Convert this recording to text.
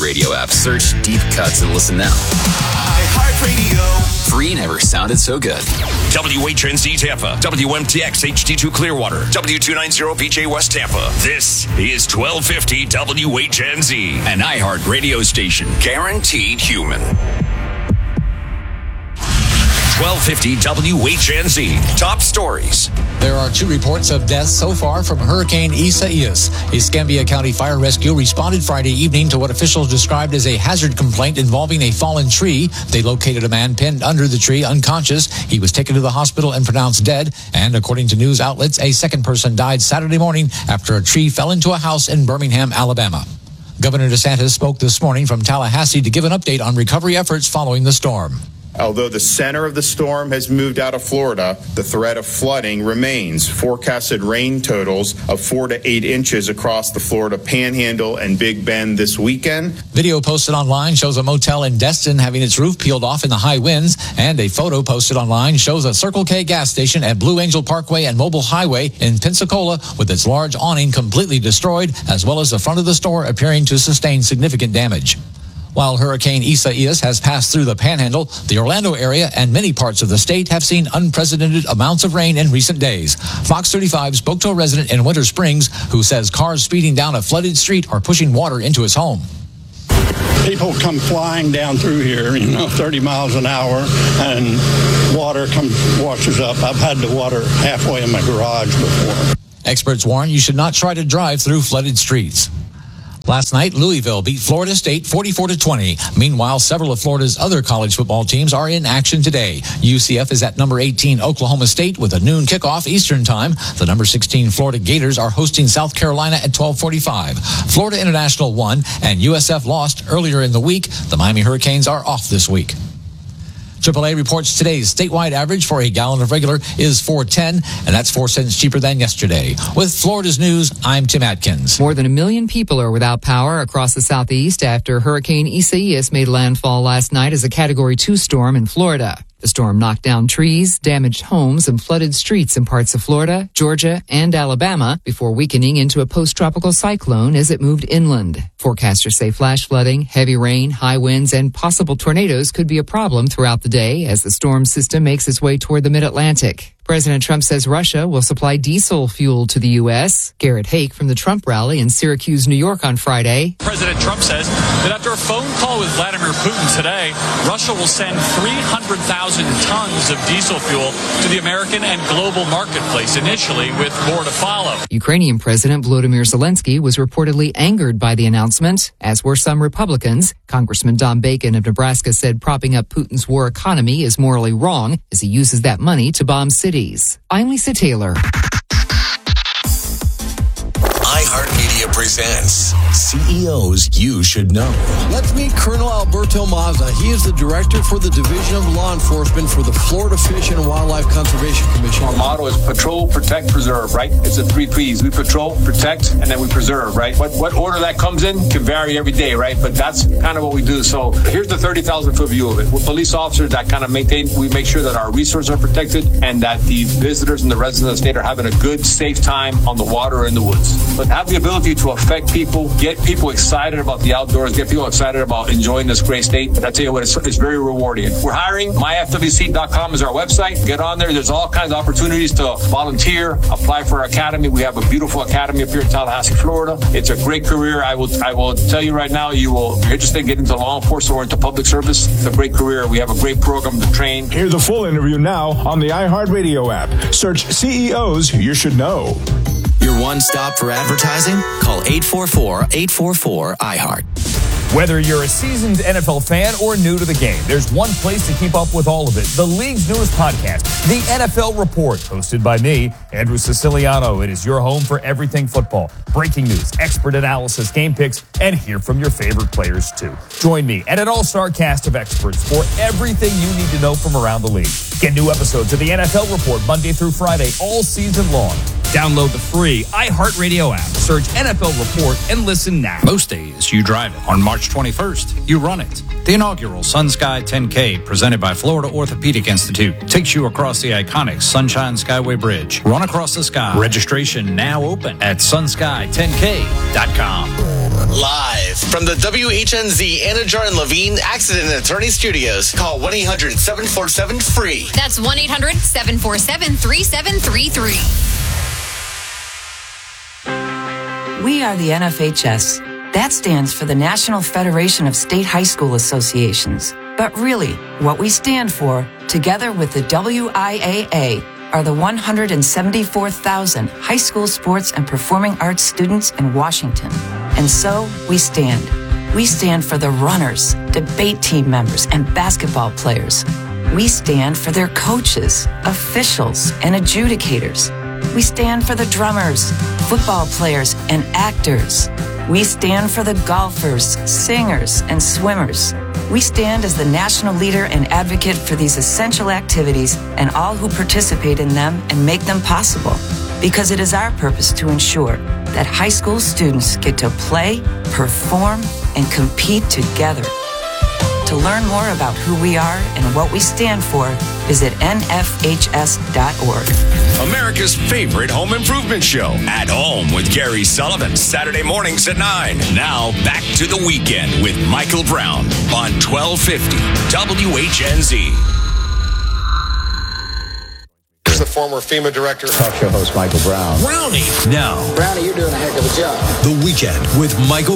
iHeartRadio app. Search Deep Cuts and listen now. iHeartRadio. Free never sounded so good. WHNZ Tampa, WMTX HD2 Clearwater, W290BJ West Tampa. This is 1250 WHNZ, an iHeartRadio station, guaranteed human. 1250 WHNZ. Top stories. There are 2 reports of deaths so far from Hurricane Isaias. Escambia County Fire Rescue responded Friday evening to what officials described as a hazard complaint involving a fallen tree. They located a man pinned under the tree, unconscious. He was taken to the hospital and pronounced dead. And according to news outlets, a second person died Saturday morning after a tree fell into a house in Birmingham, Alabama. Governor DeSantis spoke this morning from Tallahassee to give an update on recovery efforts following the storm. Although the center of the storm has moved out of Florida, the threat of flooding remains. Forecasted rain totals of 4 to 8 inches across the Florida Panhandle and Big Bend this weekend. Video posted online shows a motel in Destin having its roof peeled off in the high winds, and a photo posted online shows a Circle K gas station at Blue Angel Parkway and Mobile Highway in Pensacola with its large awning completely destroyed, as well as the front of the store appearing to sustain significant damage. While Hurricane Isaias has passed through the Panhandle, the Orlando area and many parts of the state have seen unprecedented amounts of rain in recent days. Fox 35 spoke to a resident in Winter Springs who says cars speeding down a flooded street are pushing water into his home. People come flying down through here, 30 miles an hour, and water washes up. I've had the water halfway in my garage before. Experts warn you should not try to drive through flooded streets. Last night, Louisville beat Florida State 44-20. Meanwhile, several of Florida's other college football teams are in action today. UCF is at number 18 Oklahoma State with a noon kickoff Eastern time. The number 16 Florida Gators are hosting South Carolina at 12:45. Florida International won and USF lost earlier in the week. The Miami Hurricanes are off this week. AAA reports today's statewide average for a gallon of regular is $4.10, and that's 4 cents cheaper than yesterday. With Florida's news, I'm Tim Atkins. More than 1 million people are without power across the southeast after Hurricane Isaias made landfall last night as a Category 2 storm in Florida. The storm knocked down trees, damaged homes, and flooded streets in parts of Florida, Georgia, and Alabama before weakening into a post-tropical cyclone as it moved inland. Forecasters say flash flooding, heavy rain, high winds, and possible tornadoes could be a problem throughout the day as the storm system makes its way toward the mid-Atlantic. President Trump says Russia will supply diesel fuel to the U.S. Garrett Hake from the Trump rally in Syracuse, New York on Friday. President Trump says that after a phone call with Vladimir Putin today, Russia will send 300,000 tons of diesel fuel to the American and global marketplace, initially with more to follow. Ukrainian President Volodymyr Zelensky was reportedly angered by the announcement, as were some Republicans. Congressman Don Bacon of Nebraska said propping up Putin's war economy is morally wrong as he uses that money to bomb cities. I'm Lisa Taylor. iHeartMedia presents CEOs You Should Know. Let's meet Colonel Alberto Mazza. He is the director for the Division of Law Enforcement for the Florida Fish and Wildlife Conservation Commission. Our motto is patrol, protect, preserve, right? It's the 3 P's. We patrol, protect, and then we preserve, right? What order that comes in can vary every day, right? But that's kind of what we do. So here's the 30,000-foot view of it. We're police officers that kind of we make sure that our resources are protected and that the visitors and the residents of the state are having a good, safe time on the water or in the woods. But have the ability to affect people, get people excited about the outdoors, get people excited about enjoying this great state. I tell you what, it's very rewarding. We're hiring. myfwc.com is our website. Get on there. There's all kinds of opportunities to volunteer, apply for our academy. We have a beautiful academy up here in Tallahassee, Florida. It's a great career. I will tell you right now, if you're interested in getting into law enforcement or into public service, it's a great career. We have a great program to train. Hear the full interview now on the iHeartRadio app. Search CEOs You Should Know. Your one stop for advertising? Call 844-844-iHeart. Whether you're a seasoned NFL fan or new to the game, there's one place to keep up with all of it. The league's newest podcast, The NFL Report, hosted by me, Andrew Siciliano. It is your home for everything football. Breaking news, expert analysis, game picks, and hear from your favorite players, too. Join me and an all-star cast of experts for everything you need to know from around the league. Get new episodes of The NFL Report Monday through Friday all season long. Download the free iHeartRadio app. Search NFL Report and listen now. Most days you drive it. On March 21st, you run it. The inaugural Sun Sky 10K, presented by Florida Orthopedic Institute, takes you across the iconic Sunshine Skyway Bridge. Run across the sky. Registration now open at sunsky10k.com. Live from the WHNZ Anajar and Levine Accident and Attorney Studios. Call 1-800-747-FREE. That's 1-800-747-3733. We are the NFHS. That stands for the National Federation of State High School Associations. But really, what we stand for, together with the WIAA, are the 174,000 high school sports and performing arts students in Washington. And so, we stand. We stand for the runners, debate team members, and basketball players. We stand for their coaches, officials, and adjudicators. We stand for the drummers, football players, and actors. We stand for the golfers, singers, and swimmers. We stand as the national leader and advocate for these essential activities and all who participate in them and make them possible. Because it is our purpose to ensure that high school students get to play, perform, and compete together. To learn more about who we are and what we stand for, visit nfhs.org. America's favorite home improvement show, At Home with Gary Sullivan, Saturday mornings at 9. Now, back to the weekend with Michael Brown on 1250 WHNZ. Here's the former FEMA director. Talk show host Michael Brown. Brownie. Now. Brownie, you're doing a heck of a job. The Weekend with Michael